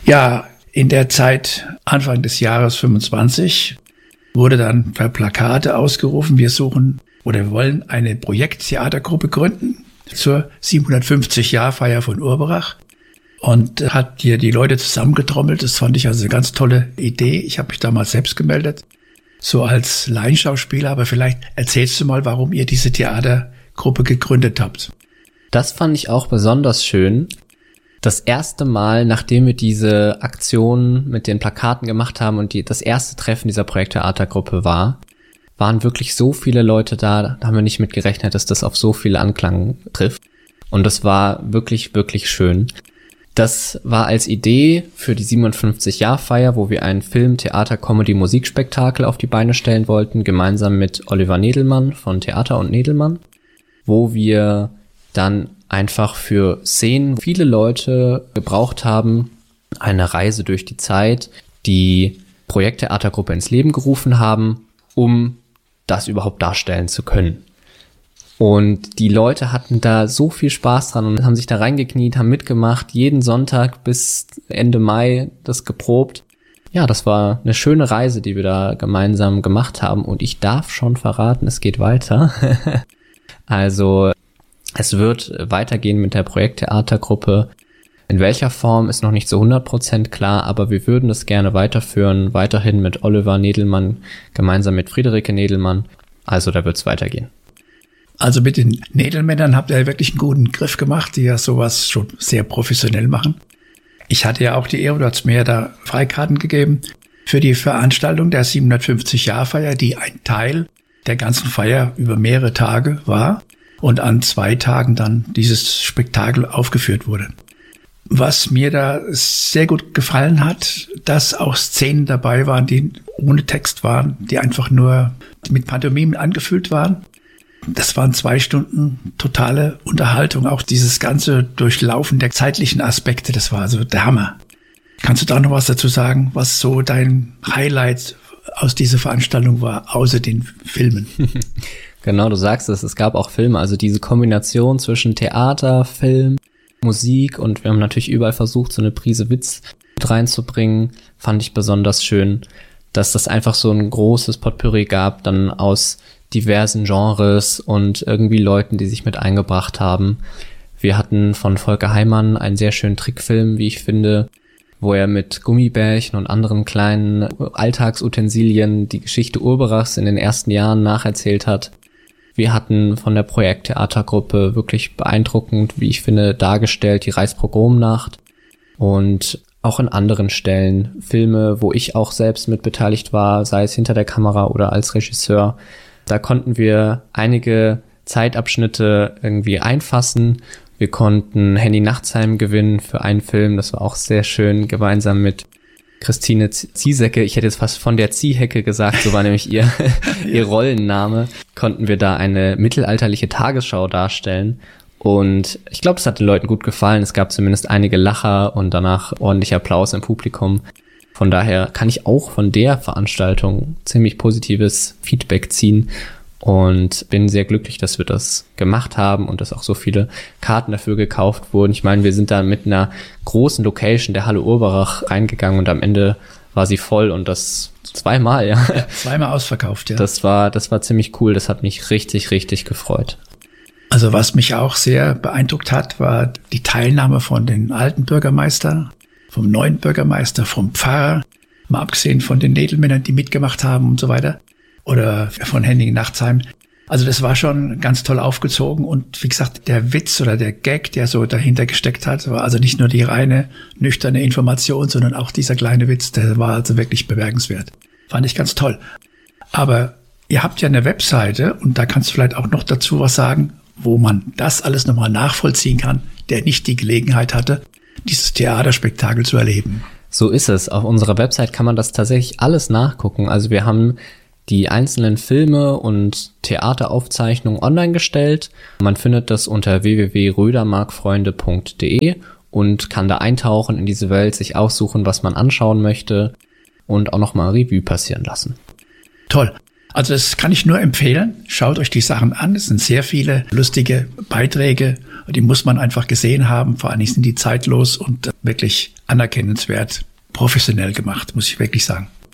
Ja, in der Zeit Anfang des Jahres 25 wurde dann per Plakate ausgerufen, wir wollen eine Projekttheatergruppe gründen zur 750-Jahr-Feier von Urberach und hat hier die Leute zusammengetrommelt. Das fand ich also eine ganz tolle Idee. Ich habe mich damals selbst gemeldet, so als Laienschauspieler, aber vielleicht erzählst du mal, warum ihr diese Theatergruppe gegründet habt. Das fand ich auch besonders schön. Das erste Mal, nachdem wir diese Aktion mit den Plakaten gemacht haben und das erste Treffen dieser Projekttheatergruppe waren wirklich so viele Leute da haben wir nicht mit gerechnet, dass das auf so viel Anklang trifft. Und das war wirklich, wirklich schön. Das war als Idee für die 57-Jahr-Feier, wo wir ein Film-, Theater-, Comedy-, Musikspektakel auf die Beine stellen wollten, gemeinsam mit Oliver Nedelmann von Theater und Nedelmann, wo wir dann einfach für Szenen viele Leute gebraucht haben, eine Reise durch die Zeit, die Projekttheatergruppe ins Leben gerufen haben, um das überhaupt darstellen zu können. Und die Leute hatten da so viel Spaß dran und haben sich da reingekniet, haben mitgemacht, jeden Sonntag bis Ende Mai das geprobt. Ja, das war eine schöne Reise, die wir da gemeinsam gemacht haben und ich darf schon verraten, es geht weiter. Also es wird weitergehen mit der Projekttheatergruppe. In welcher Form ist noch nicht zu 100% klar, aber wir würden es gerne weiterführen, weiterhin mit Oliver Nedelmann, gemeinsam mit Friederike Nedelmann. Also da wird es weitergehen. Also mit den Nedelmännern habt ihr wirklich einen guten Griff gemacht, die ja sowas schon sehr professionell machen. Ich hatte ja auch die Ehre, du hast mir ja da Freikarten gegeben für die Veranstaltung der 750-Jahr-Feier, die ein Teil der ganzen Feier über mehrere Tage war und an 2 Tagen dann dieses Spektakel aufgeführt wurde. Was mir da sehr gut gefallen hat, dass auch Szenen dabei waren, die ohne Text waren, die einfach nur mit Pantomimen angefüllt waren. Das waren 2 Stunden totale Unterhaltung. Auch dieses ganze Durchlaufen der zeitlichen Aspekte, das war also der Hammer. Kannst du da noch was dazu sagen, was so dein Highlight aus dieser Veranstaltung war, außer den Filmen? Genau, du sagst es gab auch Filme. Also diese Kombination zwischen Theater, Film, Musik und wir haben natürlich überall versucht, so eine Prise Witz mit reinzubringen, fand ich besonders schön, dass das einfach so ein großes Potpourri gab, dann aus diversen Genres und irgendwie Leuten, die sich mit eingebracht haben. Wir hatten von Volker Heimann einen sehr schönen Trickfilm, wie ich finde, wo er mit Gummibärchen und anderen kleinen Alltagsutensilien die Geschichte Urberachs in den ersten Jahren nacherzählt hat. Wir hatten von der Projekttheatergruppe wirklich beeindruckend, wie ich finde, dargestellt die Reichspogromnacht und auch in anderen Stellen Filme, wo ich auch selbst mit beteiligt war, sei es hinter der Kamera oder als Regisseur. Da konnten wir einige Zeitabschnitte irgendwie einfassen. Wir konnten Henny Nachtsheim gewinnen für einen Film, das war auch sehr schön, gemeinsam mit Christine Ziesecke, ich hätte jetzt fast von der Ziehhecke gesagt, so war nämlich ihr Rollenname, konnten wir da eine mittelalterliche Tagesschau darstellen. Und ich glaube, es hat den Leuten gut gefallen. Es gab zumindest einige Lacher und danach ordentlich Applaus im Publikum. Von daher kann ich auch von der Veranstaltung ziemlich positives Feedback ziehen und bin sehr glücklich, dass wir das gemacht haben und dass auch so viele Karten dafür gekauft wurden. Ich meine, wir sind da mit einer großen Location der Halle Urberach reingegangen und am Ende war sie voll und das zweimal, ja. Zweimal ausverkauft, ja. Das war ziemlich cool. Das hat mich richtig, richtig gefreut. Also was mich auch sehr beeindruckt hat, war die Teilnahme von den alten Bürgermeister, vom neuen Bürgermeister, vom Pfarrer, mal abgesehen von den Nedelmännern, die mitgemacht haben und so weiter, oder von Henning Nachtsheim. Also das war schon ganz toll aufgezogen und wie gesagt, der Witz oder der Gag, der so dahinter gesteckt hat, war also nicht nur die reine, nüchterne Information, sondern auch dieser kleine Witz, der war also wirklich bemerkenswert. Fand ich ganz toll. Aber ihr habt ja eine Webseite und da kannst du vielleicht auch noch dazu was sagen, wo man das alles nochmal nachvollziehen kann, der nicht die Gelegenheit hatte, dieses Theaterspektakel zu erleben. So ist es. Auf unserer Website kann man das tatsächlich alles nachgucken. Also wir haben die einzelnen Filme und Theateraufzeichnungen online gestellt. Man findet das unter www.rödermarkfreunde.de und kann da eintauchen in diese Welt, sich aussuchen, was man anschauen möchte und auch nochmal Revue passieren lassen. Toll. Also das kann ich nur empfehlen. Schaut euch die Sachen an. Es sind sehr viele lustige Beiträge. Die muss man einfach gesehen haben. Vor allen Dingen sind die zeitlos und wirklich anerkennenswert, professionell gemacht, muss ich wirklich sagen.